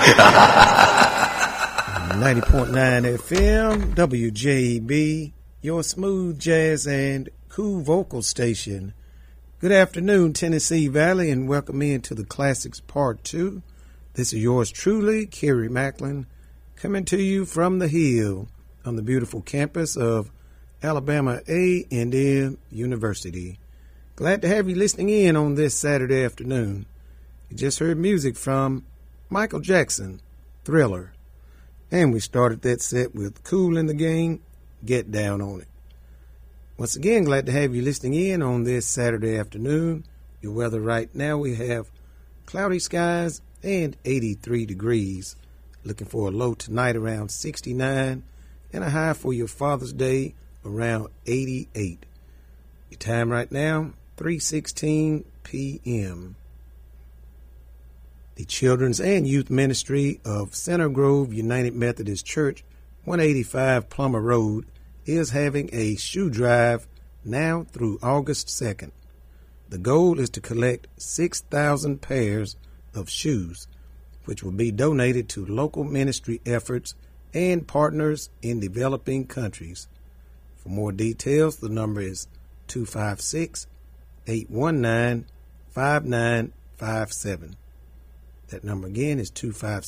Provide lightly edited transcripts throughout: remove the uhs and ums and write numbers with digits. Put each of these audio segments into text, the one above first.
90.9 FM, WJB, your smooth jazz and cool vocal station. Good afternoon, Tennessee Valley, and welcome into the Classics Part 2. This is yours truly, Kerry Macklin, coming to you from the Hill on the beautiful campus of Alabama A&M University. Glad to have you listening in on this Saturday afternoon. You just heard music from Michael Jackson, Thriller. And we started that set with Kool and the Gang, Get Down on It. Once again, glad to have you listening in on this Saturday afternoon. Your weather right now, we have cloudy skies and 83 degrees. Looking for a low tonight around 69 and a high for your Father's Day around 88. Your time right now, 3:16 p.m. The Children's and Youth Ministry of Center Grove United Methodist Church, 185 Plummer Road, is having a shoe drive now through August 2nd. The goal is to collect 6,000 pairs of shoes, which will be donated to local ministry efforts and partners in developing countries. For more details, the number is 256-819-5957. That number again is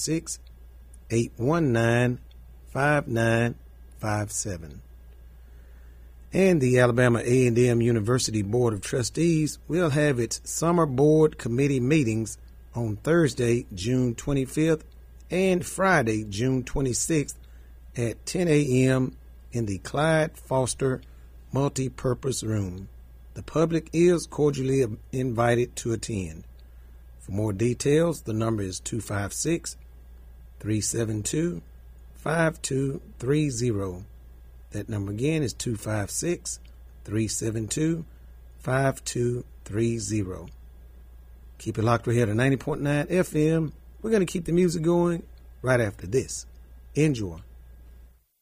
256-819-5957. And the Alabama A&M University Board of Trustees will have its summer board committee meetings on Thursday, June 25th and Friday, June 26th at 10 a.m. in the Clyde Foster Multi-Purpose Room. The public is cordially invited to attend. For more details, the number is 256-372-5230. That number again is 256-372-5230. Keep it locked right here to 90.9 FM. We're going to keep the music going right after this. Enjoy.